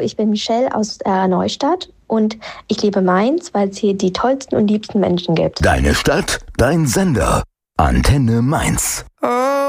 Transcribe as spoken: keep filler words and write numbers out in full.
ich bin Michelle aus äh, Neustadt und ich liebe Mainz, weil es hier die tollsten und liebsten Menschen gibt. Deine Stadt, dein Sender. Antenne Mainz.